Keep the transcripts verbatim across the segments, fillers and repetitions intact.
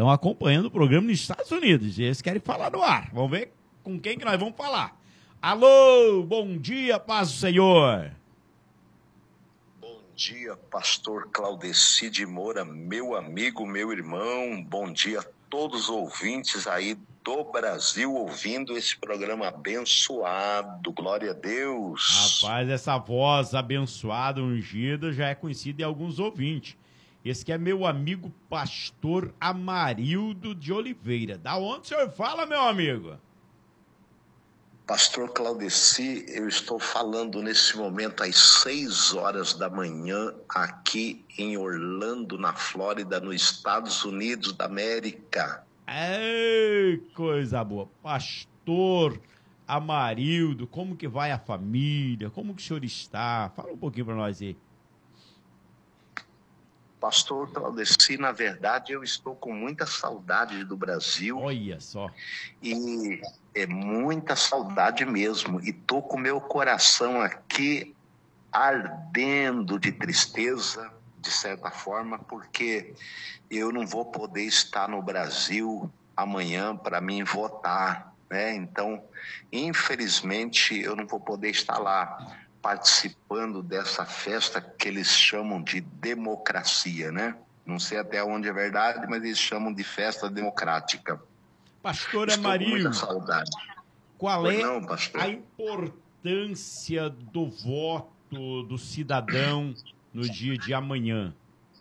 estão acompanhando o programa nos Estados Unidos. E eles querem falar no ar. Vamos ver com quem que nós vamos falar. Alô, bom dia, paz do Senhor. Bom dia, pastor Claudeci de Moura, meu amigo, meu irmão. Bom dia a todos os ouvintes aí do Brasil ouvindo esse programa abençoado. Glória a Deus. Rapaz, essa voz abençoada, ungida, já é conhecida em alguns ouvintes. Esse que é meu amigo pastor Amarildo de Oliveira. Da onde o senhor fala, meu amigo? Pastor Claudeci, eu estou falando nesse momento às seis horas da manhã aqui em Orlando, na Flórida, nos Estados Unidos da América. Ei, coisa boa. Pastor Amarildo, como que vai a família? Como que o senhor está? Fala um pouquinho para nós aí. Pastor Claudeci, na verdade, eu estou com muita saudade do Brasil. Olha só. E é muita saudade mesmo. E tô com meu coração aqui ardendo de tristeza, de certa forma, porque eu não vou poder estar no Brasil amanhã para mim votar, né? Então, infelizmente, eu não vou poder estar lá participando dessa festa que eles chamam de democracia, né? Não sei até onde é verdade, mas eles chamam de festa democrática. Pastor Estou Amarildo, com muita saudade. qual Pois é não, pastor? a importância do voto do cidadão no dia de amanhã?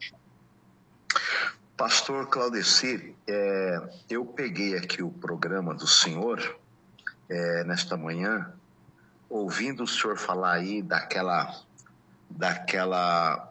Pastor Claudeci, é, eu peguei aqui o programa do senhor é, nesta manhã, ouvindo o senhor falar aí daquela, daquela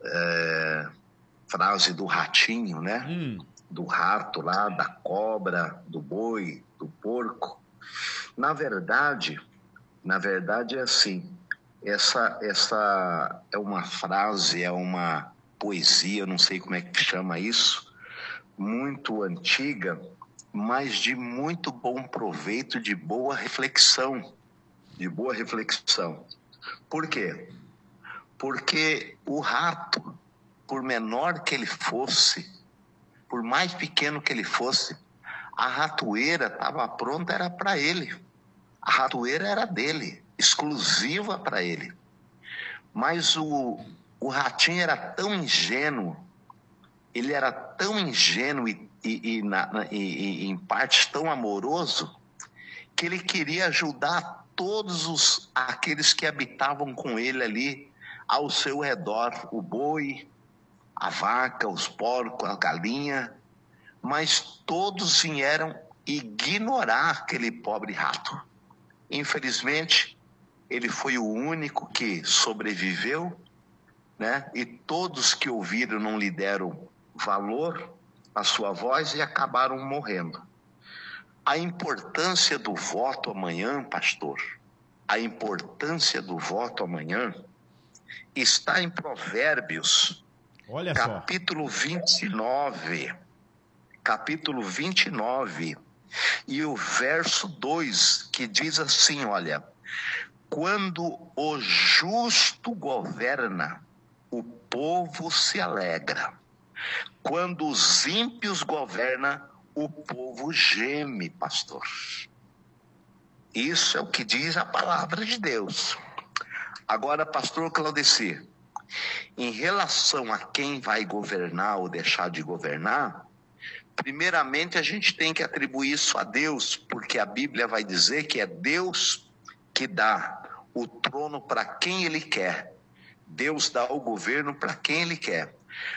é, frase do ratinho, né? Hum. Do rato lá, da cobra, do boi, do porco. Na verdade, na verdade é assim, essa, essa é uma frase, é uma poesia, eu não sei como é que chama isso, muito antiga, mas de muito bom proveito, de boa reflexão. De boa reflexão. Por quê? Porque o rato, por menor que ele fosse, por mais pequeno que ele fosse, a ratoeira estava pronta, era para ele. A ratoeira era dele, exclusiva para ele. Mas o, o ratinho era tão ingênuo, ele era tão ingênuo e, e, e, na, e, e em partes tão amoroso, que ele queria ajudar todos os, aqueles que habitavam com ele ali ao seu redor, o boi, a vaca, os porcos, a galinha, mas todos vieram ignorar aquele pobre rato. Infelizmente, ele foi o único que sobreviveu, né? E todos que ouviram não lhe deram valor à sua voz e acabaram morrendo. A importância do voto amanhã, pastor, a importância do voto amanhã está em Provérbios, Olha capítulo só. vinte e nove, capítulo vinte e nove, e o verso dois, que diz assim, olha, quando o justo governa, o povo se alegra. Quando os ímpios governam, o povo geme, pastor. Isso é o que diz a palavra de Deus. Agora, pastor Claudeci, em relação a quem vai governar ou deixar de governar, primeiramente a gente tem que atribuir isso a Deus, porque a Bíblia vai dizer que é Deus que dá o trono para quem Ele quer. Deus dá o governo para quem Ele quer.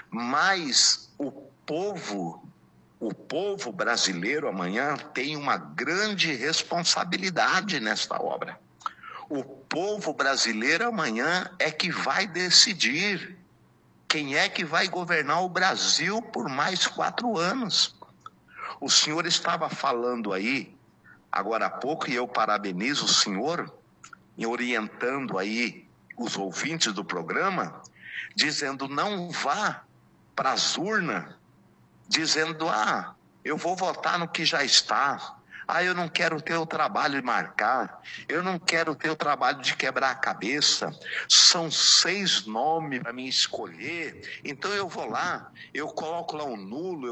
Mas o povo, o povo brasileiro amanhã tem uma grande responsabilidade nesta obra. O povo brasileiro amanhã é que vai decidir quem é que vai governar o Brasil por mais quatro anos. O senhor estava falando aí, agora há pouco, e eu parabenizo o senhor, em orientando aí os ouvintes do programa, dizendo não vá para as urnas, dizendo, ah, eu vou votar no que já está. Ah, eu não quero ter o trabalho de marcar. Eu não quero ter o trabalho de quebrar a cabeça. São seis nomes para mim escolher. Então eu vou lá, eu coloco lá um nulo,